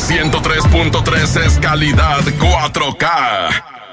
103.3 es calidad 4K.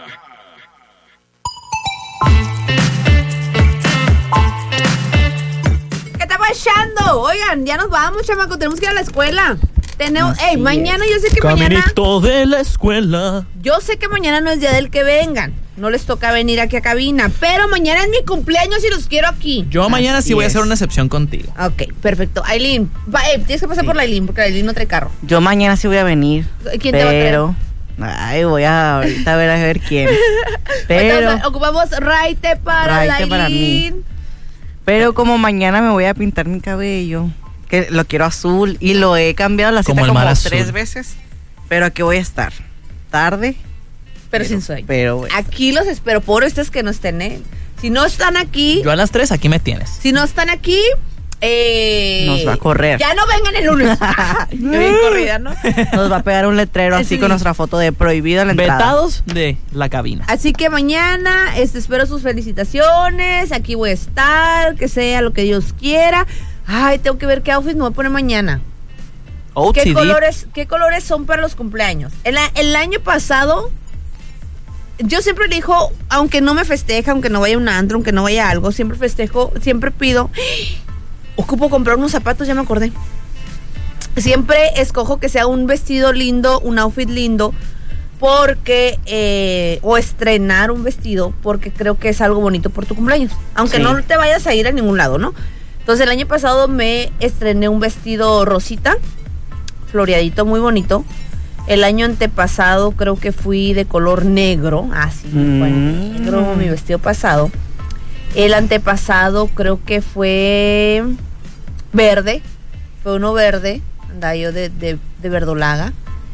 ¿Qué está pasando? Oigan, ya nos vamos, chamaco. Tenemos que ir a la escuela. Mañana yo sé que Caminito de la escuela. Yo sé que mañana no es día del que vengan. No les toca venir aquí a cabina. Pero mañana es mi cumpleaños y los quiero aquí. Yo mañana sí voy a hacer una excepción contigo. Ok, perfecto. Aileen, tienes que pasar por la Aileen porque la Aileen no trae carro. Yo mañana sí voy a venir. ¿Quién te va a traer? Ay, voy a ahorita a ver quién. Pero entonces, ocupamos raite para la para Aileen. mí. Pero como mañana me voy a pintar mi cabello, que lo quiero azul y lo he cambiado la cita como 3 veces. Pero aquí voy a estar tarde. Pero sin sueño. Pero aquí los espero, por estos que no estén, ¿eh? Si no están aquí. Yo a las 3 aquí me tienes. Si no están aquí, nos va a correr. Ya no vengan el lunes. Qué bien corrida, ¿no? Nos va a pegar un letrero así con nuestra foto de prohibida la entrada. Vetados de la cabina. Así que mañana espero sus felicitaciones. Aquí voy a estar, que sea lo que Dios quiera. Ay, tengo que ver qué outfit me voy a poner mañana. ¿Qué colores son para los cumpleaños? El año pasado yo siempre elijo, aunque no me festeja, aunque no vaya a un antro, aunque no vaya a algo, siempre festejo, siempre pido, ocupo comprar unos zapatos, ya me acordé. Siempre escojo que sea un vestido lindo, un outfit lindo, porque, o estrenar un vestido, porque creo que es algo bonito por tu cumpleaños, aunque no te vayas a ir a ningún lado, ¿no? Entonces el año pasado me estrené un vestido rosita, floreadito, muy bonito. El año antepasado creo que fui de color negro, negro mi vestido pasado. El antepasado creo que fue verde, fue uno verde, andaba yo de verdolaga.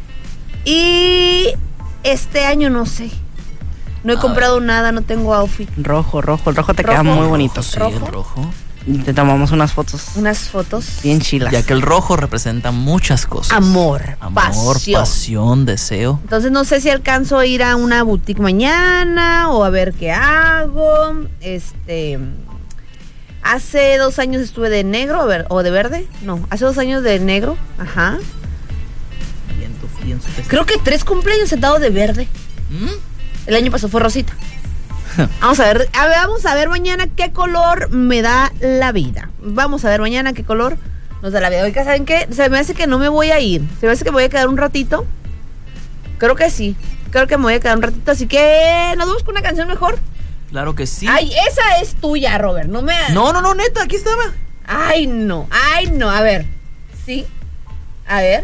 Y este año no sé, no he comprado nada, no tengo outfit. El rojo te queda muy bonito. Sí, el rojo. Te tomamos unas fotos. Bien chilas. Ya que el rojo representa muchas cosas. Amor, pasión, deseo. Entonces no sé si alcanzo a ir a una boutique mañana o a ver qué hago. Hace 2 años estuve de negro, o de verde. No, hace 2 años de negro. Ajá. Bien creo que 3 cumpleaños he dado de verde. El año pasado fue rosita. Vamos a ver mañana qué color me da la vida. Vamos a ver mañana qué color nos da la vida. Oiga, ¿saben qué? Se me hace que no me voy a ir. Se me hace que me voy a quedar un ratito. Creo que sí. Creo que me voy a quedar un ratito. Así que nos vamos con una canción mejor. Claro que sí. Ay, esa es tuya, Robert. No, neta, aquí estaba. Ay, no. A ver. Sí. A ver.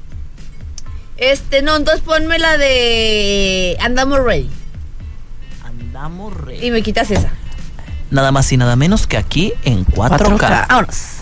Entonces ponme la de Andamos Ready. Y me quitas esa. Nada más y nada menos que aquí en 4K. Vámonos.